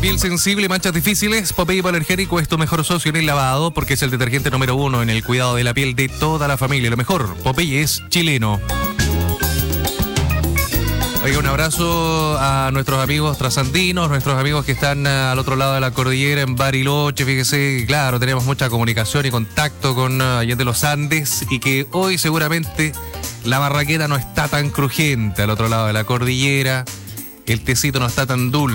Piel sensible, manchas difíciles, Popeye Hipoalergénico es tu mejor socio en el lavado porque es el detergente número 1 en el cuidado de la piel de toda la familia. Lo mejor, Popeye es chileno. Oiga, un abrazo a nuestros amigos trasandinos, nuestros amigos que están al otro lado de la cordillera en Bariloche. Fíjese, claro, tenemos mucha comunicación y contacto con Allende los Andes y que hoy seguramente la marraqueta no está tan crujiente al otro lado de la cordillera, el tecito no está tan dulce.